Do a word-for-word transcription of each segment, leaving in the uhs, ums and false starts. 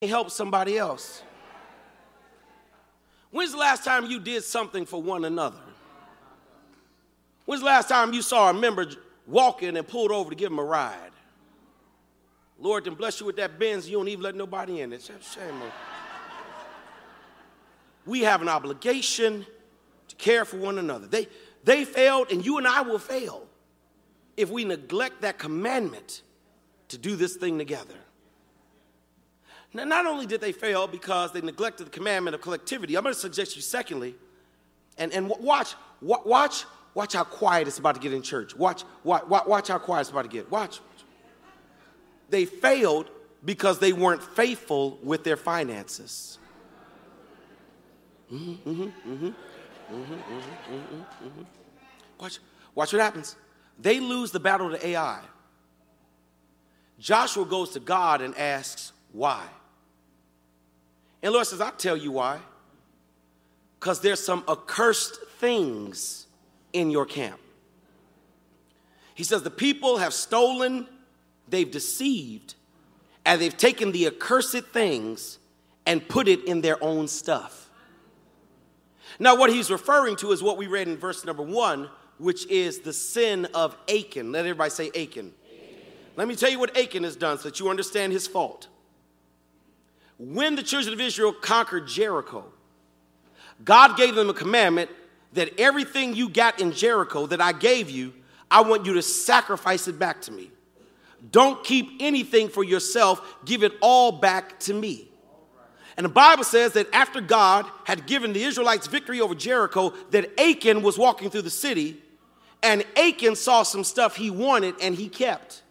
help somebody else. When's the last time you did something for one another? When's the last time you saw a member walking and pulled over to give him a ride? Lord, then bless you with that Benz, you don't even let nobody in it. Shame on. We have an obligation to care for one another. They, they failed, and you and I will fail if we neglect that commandment to do this thing together. Now, not only did they fail because they neglected the commandment of collectivity, I'm going to suggest you secondly, and, and watch, watch, watch how quiet it's about to get in church. Watch, watch, watch how quiet it's about to get. Watch. They failed because they weren't faithful with their finances. Mm-hmm, mm-hmm, mm-hmm, mm-hmm, mm-hmm, mm-hmm, mm-hmm. Watch, watch what happens. They lose the battle to A I. Joshua goes to God and asks, why? And the Lord says, I'll tell you why. Because there's some accursed things in your camp. He says, the people have stolen, they've deceived, and they've taken the accursed things and put it in their own stuff. Now, what he's referring to is what we read in verse number one, which is the sin of Achan. Let everybody say Achan. Achan. Let me tell you what Achan has done so that you understand his fault. When the children of Israel conquered Jericho, God gave them a commandment that everything you got in Jericho that I gave you, I want you to sacrifice it back to me. Don't keep anything for yourself. Give it all back to me. And the Bible says that after God had given the Israelites victory over Jericho, that Achan was walking through the city, and Achan saw some stuff he wanted and he kept.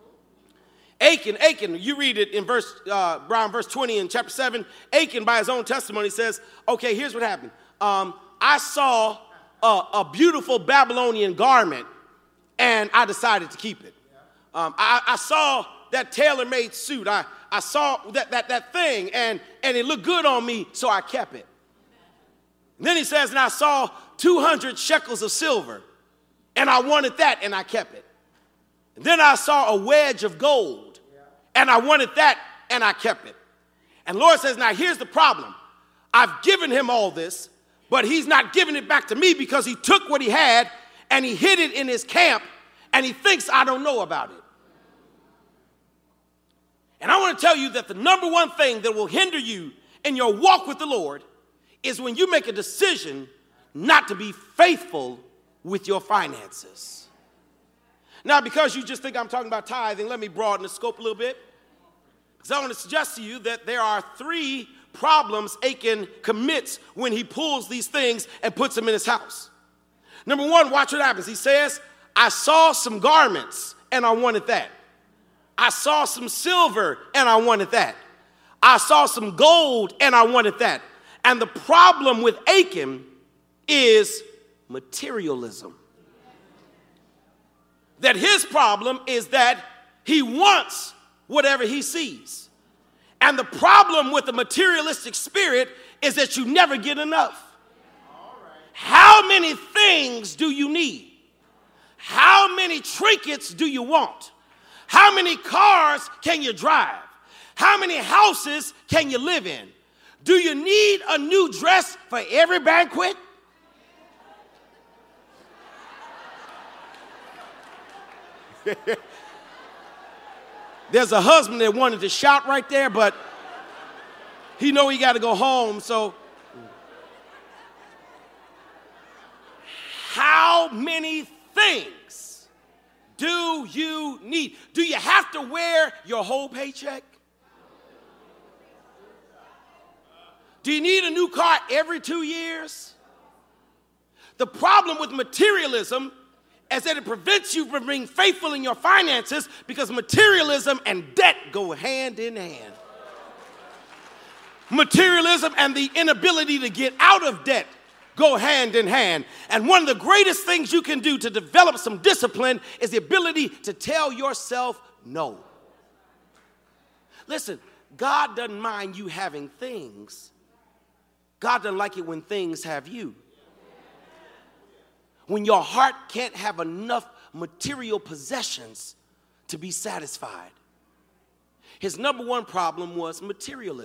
Achan, Achan, you read it in verse, uh, around verse twenty in chapter seven. Achan, by his own testimony, says, okay, here's what happened. Um, I saw a, a beautiful Babylonian garment, and I decided to keep it. Um, I, I saw that tailor-made suit. I, I saw that, that, that thing, and, and it looked good on me, so I kept it. And then he says, and I saw two hundred shekels of silver, and I wanted that, and I kept it. And then I saw a wedge of gold, and I wanted that, and I kept it. And the Lord says, now here's the problem. I've given him all this, but he's not giving it back to me because he took what he had, and he hid it in his camp, and he thinks I don't know about it. And I want to tell you that the number one thing that will hinder you in your walk with the Lord is when you make a decision not to be faithful with your finances. Now, because you just think I'm talking about tithing, let me broaden the scope a little bit. Because I want to suggest to you that there are three problems Achan commits when he pulls these things and puts them in his house. Number one, watch what happens. He says, I saw some garments and I wanted that. I saw some silver and I wanted that. I saw some gold and I wanted that. And the problem with Achan is materialism. That his problem is that he wants whatever he sees. And the problem with the materialistic spirit is that you never get enough. How many things do you need? How many trinkets do you want? How many cars can you drive? How many houses can you live in? Do you need a new dress for every banquet? There's a husband that wanted to shout right there, but he know he got to go home, so. How many things do you need? Do you have to wear your whole paycheck? Do you need a new car every two years? The problem with materialism is that it prevents you from being faithful in your finances because materialism and debt go hand in hand. Materialism and the inability to get out of debt go hand in hand. And one of the greatest things you can do to develop some discipline is the ability to tell yourself no. Listen, God doesn't mind you having things. God doesn't like it when things have you. When your heart can't have enough material possessions to be satisfied. His number one problem was materialism.